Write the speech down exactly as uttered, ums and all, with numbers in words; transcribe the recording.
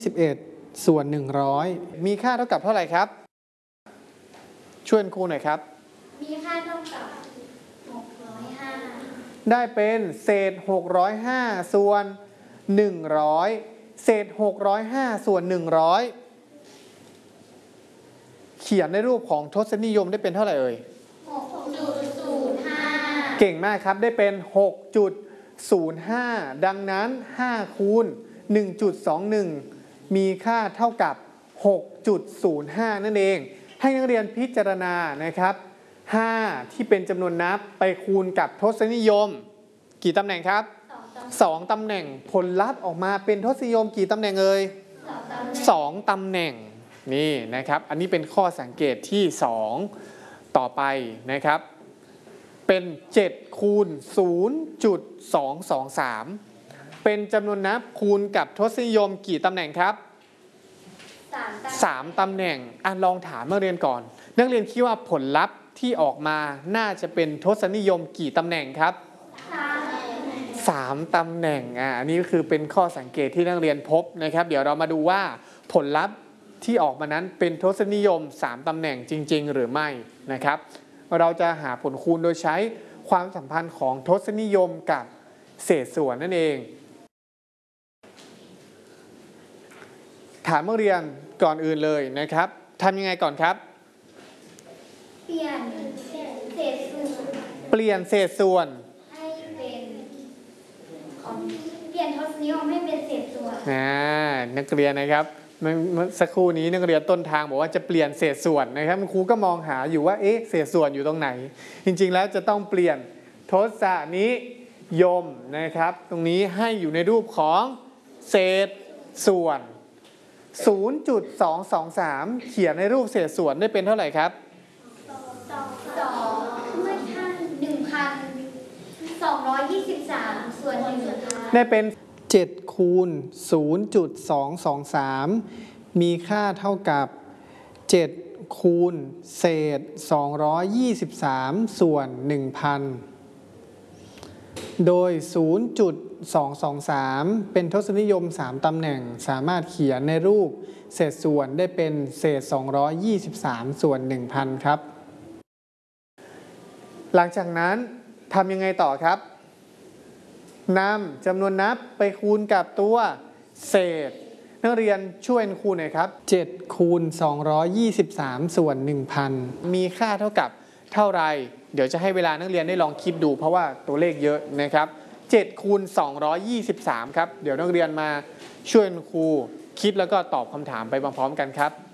สิบเอ็ดส่วนหนึ่งร้อยมีค่าเท่ากับเท่าไหร่ครับช่วยครูหน่อยครับมีค่าเท่ากับหกร้อยห้าได้เป็นเศษหกร้อยห้าส่วนหนึ่งร้อยเศษหกร้อยห้าส่วนหนึ่งร้อยเขียนในรูปของทศนิยมได้เป็นเท่าไหร่เอ่ยหกจุดศูนย์ห้าเก่งมากครับได้เป็น หกจุดศูนย์ห้า ดังนั้นห้าคูณ หนึ่งจุดสองหนึ่ง มีค่าเท่ากับ หกจุดศูนย์ห้า นั่นเองให้นักเรียนพิจารณานะครับห้าที่เป็นจำนวนนับไปคูณกับทศนิยมกี่ตำแหน่งครับสองตำแหน่งผลลัพธ์ออกมาเป็นทศนิยมกี่ตำแหน่งเอ่ยสองตำแหน่งนี่นะครับอันนี้เป็นข้อสังเกตที่สองต่อไปนะครับเป็นเจ็ดคูณ ศูนย์จุดสองสองสาม เป็นจำนวนนับคูณกับทศนิยมกี่ตำแหน่งครับสามตำแหน่งอ่ะลองถามนักเรียนก่อนนักเรียนคิดว่าผลลัพธ์ที่ออกมาน่าจะเป็นทศนิยมกี่ตำแหน่งครับสามตำแหน่งอ่ะอันนี้คือเป็นข้อสังเกตที่นักเรียนพบนะครับเดี๋ยวเรามาดูว่าผลลัพธ์ที่ออกมานั้นเป็นทศนิยมสามตำแหน่งจริงๆหรือไม่นะครับเราจะหาผลคูณโดยใช้ความสัมพันธ์ของทศนิยมกับเศษส่วนนั่นเองถามนักเรียนก่อนอื่นเลยนะครับทำยังไงก่อนครับเปลี่ยนเศษส่วนเปลี่ยนเศษส่วนให้เป็นเปลี่ยนทศนิยมให้เป็นเศษส่วนอ่านักเรียนนะครับเมื่อสักครู่นี้นักเรียนต้นทางบอกว่าจะเปลี่ยนเศษส่วนนะครับครูก็มองหาอยู่ว่าเอ๊ะเศษส่วนอยู่ตรงไหนจริงๆแล้วจะต้องเปลี่ยนทศนิยมนะครับตรงนี้ให้อยู่ในรูปของเศษส่วน ศูนย์จุดสองสองสาม เขียนในรูปเศษส่วนได้เป็นเท่าไหร่ครับสองไม่ใช่หนึ่งพันสองร้อยยี่สิบสามส่วนหนึ่งได้เป็นเจ็ดคูณ ศูนย์จุดสองสองสาม มีค่าเท่ากับเจ็ดคูณเศษสองร้อยยี่สิบสามส่วน หนึ่งพัน โดย ศูนย์จุดสองสองสาม เป็นทศนิยมสามตำแหน่งสามารถเขียนในรูปเศษส่วนได้เป็นเศษสองร้อยยี่สิบสามส่วน หนึ่งพัน ครับหลังจากนั้นทำยังไงต่อครับนำจำนวนนับไปคูณกับตัวเศษนักเรียนช่วยคูณหน่อยครับเจ็ดคูณสองร้อยยี่สิบสามส่วน หนึ่งพัน มีค่าเท่ากับเท่าไรเดี๋ยวจะให้เวลานักเรียนได้ลองคิดดูเพราะว่าตัวเลขเยอะนะครับเจ็ดคูณสองร้อยยี่สิบสามครับเดี๋ยวนักเรียนมาช่วยครูคิดแล้วก็ตอบคำถามไปพร้อมๆกันครับ